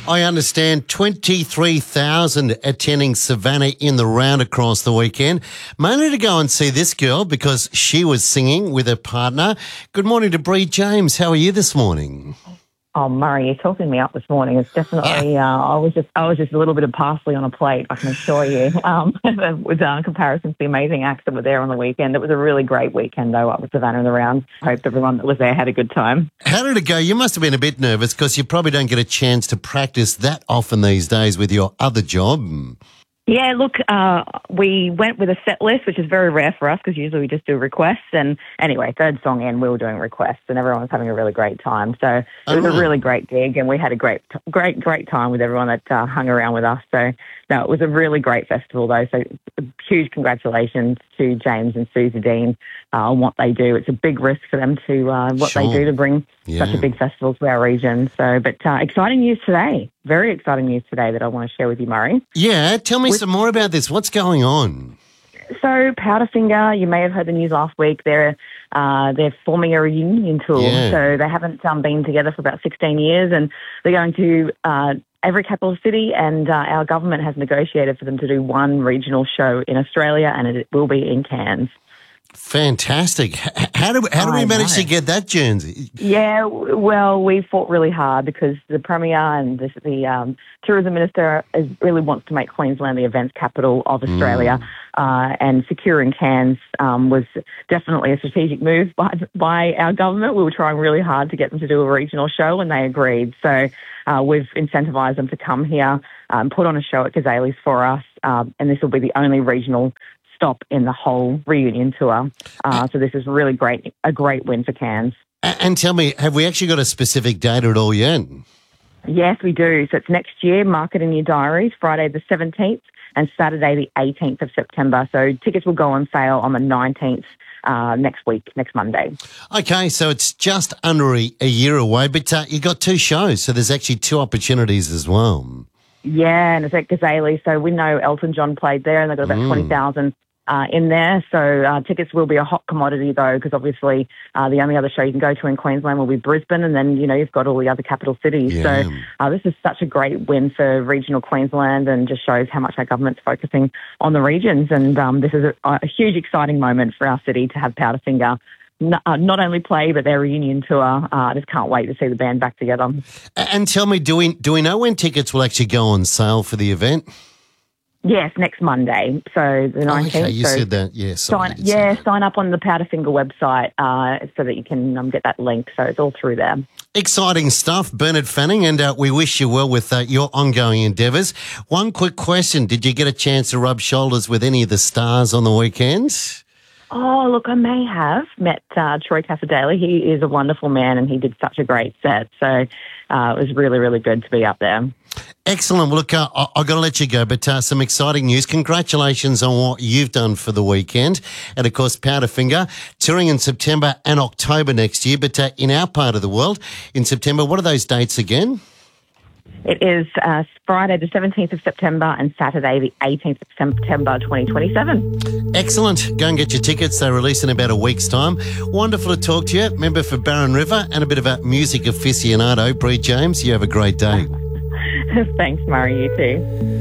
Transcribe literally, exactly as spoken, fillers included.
I understand twenty-three thousand attending Savannah in the round across the weekend. Mainly to go and see this girl because she was singing with her partner. Good morning to Bree James. How are you this morning? Oh, Murray, you're talking me up this morning. It's definitely, uh, I was just I was just a little bit of parsley on a plate, I can assure you, um, with uh, comparison to the amazing acts that were there on the weekend. It was a really great weekend, though, up with Savannah in the round. Hope everyone that was there had a good time. How did it go? You must have been a bit nervous because you probably don't get a chance to practice that often these days with your other job. Yeah, look, uh, we went with a set list, which is very rare for us because usually we just do requests. And anyway, third song in, we were doing requests and everyone was having a really great time. So it was oh. a really great gig and we had a great, great, great time with everyone that uh, hung around with us. So, no, it was a really great festival though. So huge congratulations to James and Susie Dean uh, on what they do. It's a big risk for them to, uh, what sure. they do to bring yeah. such a big festival to our region. So, but uh, exciting news today. Very exciting news today that I want to share with you, Murray. Yeah, tell me With, some more about this. What's going on? So, Powderfinger, you may have heard the news last week. They're uh, they're forming a reunion tour. Yeah. So they haven't um, been together for about sixteen years, and they're going to uh, every capital city. And uh, our government has negotiated for them to do one regional show in Australia, and it will be in Cairns. Fantastic. How do, how do we manage to get that, Jonesy? Yeah, well, we fought really hard because the Premier and the, the um, Tourism Minister is, really wants to make Queensland the events capital of Australia. Mm. Uh, and securing Cairns um, was definitely a strategic move by, by our government. We were trying really hard to get them to do a regional show and they agreed. So uh, we've incentivised them to come here, um, put on a show at Gazale's for us, um, and this will be the only regional stop in the whole reunion tour. Uh, so this is really great, a great win for Cairns. And tell me, have we actually got a specific date at all yet? Yes, we do. So it's next year. Mark it in your diaries, Friday the seventeenth and Saturday the eighteenth of September. So tickets will go on sale on the nineteenth uh, next week, next Monday. Okay, so it's just under a, a year away, but uh, you got two shows, so there's actually two opportunities as well. Yeah, and it's at Gazale. So we know Elton John played there and they've got about mm. twenty thousand Uh, in there. So uh, tickets will be a hot commodity though, because obviously uh, the only other show you can go to in Queensland will be Brisbane, and then, you know, you've got all the other capital cities. Yeah. So uh, this is such a great win for regional Queensland and just shows how much our government's focusing on the regions. And um, this is a, a huge exciting moment for our city to have Powderfinger not, uh, not only play, but their reunion tour. Uh, I just can't wait to see the band back together. And tell me, do we, do we know when tickets will actually go on sale for the event? Yes, next Monday, so the nineteenth. Oh, okay, you so said that, yes. Sign, yeah, sign up on the Powderfinger website uh, so that you can um, get that link, so it's all through there. Exciting stuff, Bernard Fanning, and uh, we wish you well with uh, your ongoing endeavours. One quick question, did you get a chance to rub shoulders with any of the stars on the weekend? Oh, look, I may have met uh, Troy Casadale. He is a wonderful man and he did such a great set, so uh, it was really, really good to be up there. Excellent. Well, look, uh, I- I've got to let you go, but uh, some exciting news. Congratulations on what you've done for the weekend. And, of course, Powderfinger, touring in September and October next year. But uh, in our part of the world, in September, what are those dates again? It is uh, Friday the seventeenth of September and Saturday the eighteenth of September twenty twenty-seven. Excellent. Go and get your tickets. They release in about a week's time. Wonderful to talk to you. Member for Barron River and a bit of a music aficionado, Bree James. You have a great day. Thanks, Murray. You too.